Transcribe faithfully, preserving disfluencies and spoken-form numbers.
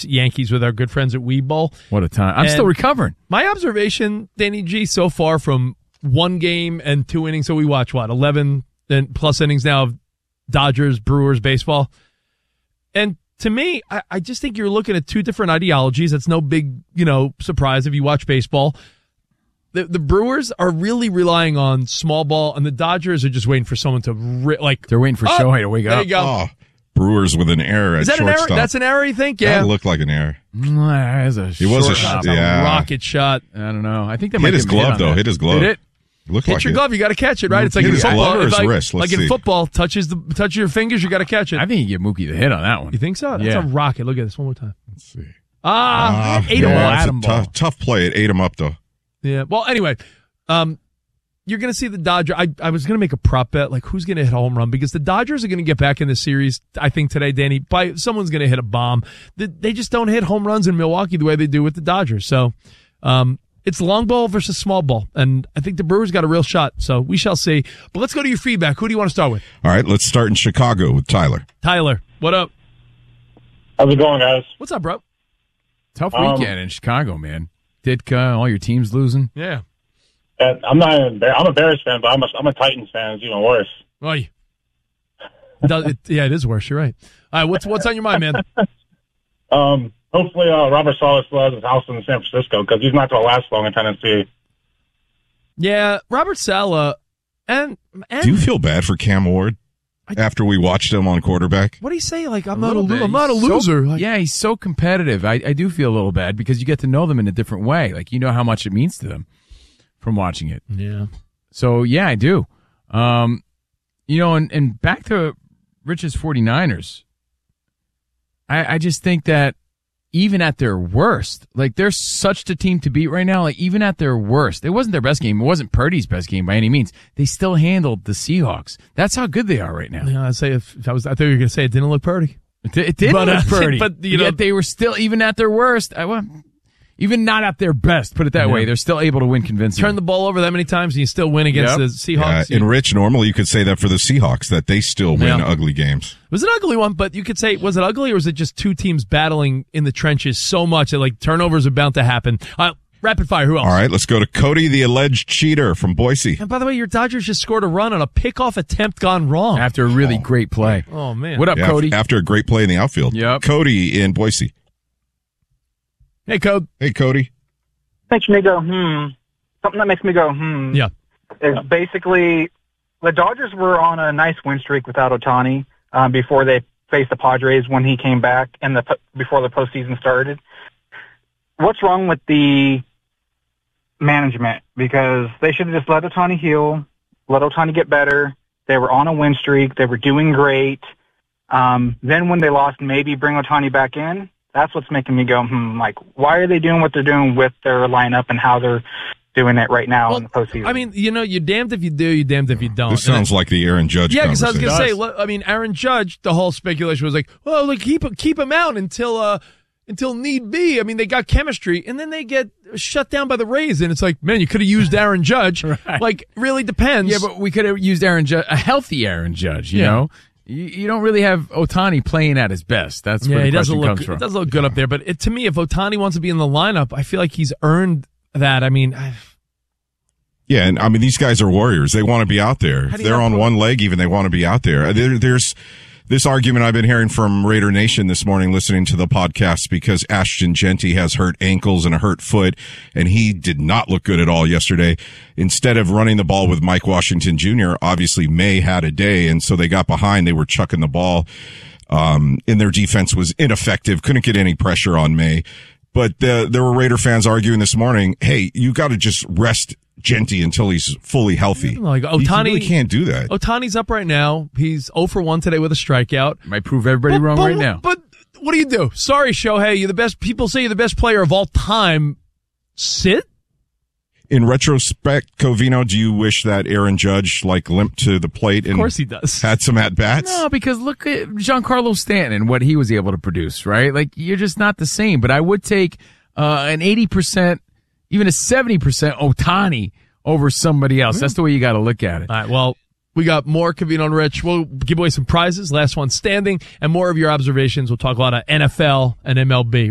Yankees with our good friends at Weed Bowl. What a time. I'm And still recovering. My observation, Danny G, so far from one game and two innings, so we watch, what, eleven and plus innings now of Dodgers, Brewers baseball. And to me, I, I just think you're looking at two different ideologies. That's no big, you know, surprise if you watch baseball. The the Brewers are really relying on small ball, and the Dodgers are just waiting for someone to, ri- like... They're waiting for oh, Shohei to wake there up. you go. Oh, Brewers with an error at Is that an shortstop. error? That's an error, you think? Yeah. That looked like an error. That's a It was a short sh- shot. yeah. A rocket shot. I don't know. I think they Hit might his give him a glove, on though. that. Hit his glove. Did it? Looked Hit like your it. glove, you got to catch it, right? It's like Hit in his football. glove or his It's like, wrist? Let's like in see. football, touches the touch your fingers, you got to catch it. I think you give Mookie the hit on that one. You think so? That's Yeah. a rocket. Look at this one more time. Let's see. Ah, Ah, ate yeah, him that's up. a tough, tough play. It ate him up, though. Yeah. Well, anyway, um, you're going to see the Dodgers. I, I was going to make a prop bet, like who's going to hit a home run, because the Dodgers are going to get back in the series, I think, today, Danny. By someone's going to hit a bomb. The, they just don't hit home runs in Milwaukee the way they do with the Dodgers. So um, it's long ball versus small ball, and I think the Brewers got a real shot. So we shall see. But let's go to your feedback. Who do you want to start with? All right, let's start in Chicago with Tyler. Tyler, what up? How's it going, guys? What's up, bro? Tough Um, weekend in Chicago, man. Ditka, all your teams losing. Yeah. Uh, I'm not. Even, I'm a Bears fan, but I'm a, I'm a Titans fan. It's even worse. Oy. It does- it- yeah, it is worse. You're right. All right, what's what's on your mind, man? Um, hopefully, uh, Robert Saleh still has his house in San Francisco because he's not going to last long in Tennessee. Yeah, Robert Saleh, and and Do you feel bad for Cam Ward after we watched him on quarterback? what do you say? Like I'm A not a little lo- bit. I'm not a He's so- loser. Like, yeah, he's so competitive. I, I do feel a little bad because you get to know them in a different way. Like, you know how much it means to them from watching it. yeah. So, yeah, I do. Um, you know, and, and back to Rich's 49ers, I, I just think that even at their worst, like they're such a team to beat right now, like even at their worst, it wasn't their best game. It wasn't Purdy's best game by any means. They still handled the Seahawks. That's how good they are right now. Yeah, I'd say if, if I was, I thought you were going to say it didn't look pretty. It, it did But, look uh, Purdy, but, you know- yet they were still, even at their worst, I, well, even not at their best, put it that Yeah. way, they're still able to win convincingly. Turn the ball over that many times and you still win against Yep. the Yeah, Seahawks. and Rich, normally you could say that for the Seahawks, that they still win Yeah. ugly games. It was an ugly one, but you could say, was it ugly or was it just two teams battling in the trenches so much that like turnovers are bound to happen? Uh, rapid fire, who else? All right, let's go to Cody, the alleged cheater from Boise. And by the way, your Dodgers just scored a run on a pickoff attempt gone wrong. After a really great play. Oh, man. What up, Yeah, Cody? After a great play in the outfield. Yep. Cody in Boise. Hey, Code. Hey, Cody. Makes me go, hmm. Something that makes me go, hmm. Yeah. Is basically the Dodgers were on a nice win streak without Ohtani um, before they faced the Padres when he came back and the before the postseason started. What's wrong with the management? Because they should have just let Ohtani heal, let Ohtani get better. They were on a win streak. They were doing great. Um, then when they lost, maybe bring Ohtani back in. That's what's making me go, hmm, like, why are they doing what they're doing with their lineup and how they're doing it right now Well, in the postseason? I mean, you know, you're damned if you do, you're damned if you don't. This And sounds like the Aaron Judge Yeah, because I was conversation. going to say, look, I mean, Aaron Judge, the whole speculation was like, well, like keep keep him out until uh until need be. I mean, they got chemistry, and then they get shut down by the Rays, and it's like, man, you could have used Aaron Judge. Right. Like, really depends. Yeah, but we could have used Aaron Judge, a healthy Aaron Judge, you Yeah. know? You, you don't really have Ohtani playing at his best. That's yeah, where the he doesn't question look comes from. it doesn't look good up there. But it, to me, if Ohtani wants to be in the lineup, I feel like he's earned that. I mean, I, Yeah, and I mean, these guys are warriors. They want to be out there. How If do you they're not on put- one leg, even they want to be out there. there. There's this argument I've been hearing from Raider Nation this morning, listening to the podcast, because Ashton Genty has hurt ankles and a hurt foot, and he did not look good at all yesterday. Instead of running the ball with Mike Washington Junior, obviously May had a day, and so they got behind. They were chucking the ball, um, and their defense was ineffective. Couldn't get any pressure on May. But uh, there were Raider fans arguing this morning, hey, you got to just rest Genty until he's fully healthy. Like, You- Ohtani- you really can't do that. Ohtani's up right now. He's zero for one today with a strikeout. Might prove everybody But- wrong but- right now. But what do you do? Sorry, Shohei, you're the best. People say you're the best player of all time. Sit. In retrospect, Covino, do you wish that Aaron Judge like limped to the plate and Of course he does. had some at bats? No, because look at Giancarlo Stanton and what he was able to produce, right? Like, you're just not the same. But I would take uh, an eighty percent, even a seventy percent Ohtani over somebody else. That's the way you got to look at it. All right, well, we got more Covino and Rich. We'll give away some prizes, last one standing, and more of your observations. We'll talk a lot of N F L and M L B.